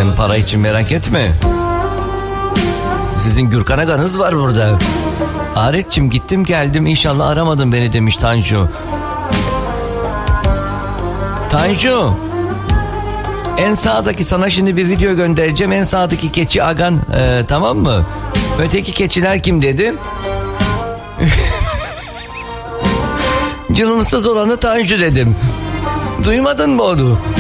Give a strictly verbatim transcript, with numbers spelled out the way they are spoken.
Sen para için merak etme. Sizin Gürkan Aga'nız var burada. Aretçim gittim geldim, inşallah aramadın beni demiş Tanju. Tanju, en sağdaki, sana şimdi bir video göndereceğim. En sağdaki keçi Agan, e, tamam mı? Öteki keçiler kim dedi? Cılımsız olanı Tanju dedim. Duymadın mı onu?